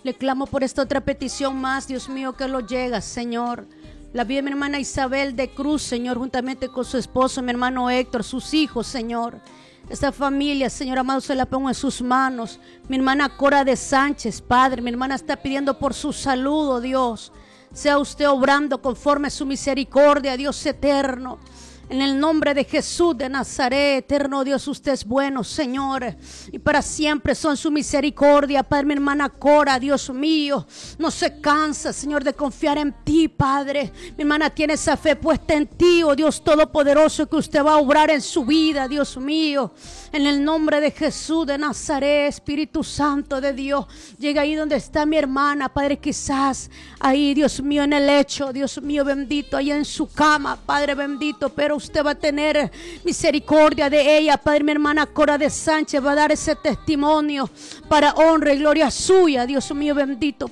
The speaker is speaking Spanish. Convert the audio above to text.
Le clamo por esta otra petición más, Dios mío, que lo llega, Señor. La vida de mi hermana Isabel de Cruz, Señor, juntamente con su esposo, mi hermano Héctor, sus hijos, Señor. Esta familia, Señor amado, se la pongo en sus manos. Mi hermana Cora de Sánchez, Padre, mi hermana está pidiendo por su salud, oh Dios. Sea usted obrando conforme a su misericordia, Dios eterno. En el nombre de Jesús de Nazaret, eterno Dios, usted es bueno, Señor, y para siempre son su misericordia. Padre, mi hermana Cora, Dios mío, no se cansa, Señor, de confiar en ti, Padre. Mi hermana tiene esa fe puesta en ti, oh Dios todopoderoso, que usted va a obrar en su vida, Dios mío. En el nombre de Jesús de Nazaret, Espíritu Santo de Dios, llega ahí donde está mi hermana, Padre, quizás ahí, Dios mío, en el lecho, Dios mío bendito, ahí en su cama, Padre bendito, pero usted va a tener misericordia de ella, Padre. Mi hermana Cora de Sánchez va a dar ese testimonio para honra y gloria suya, Dios mío bendito,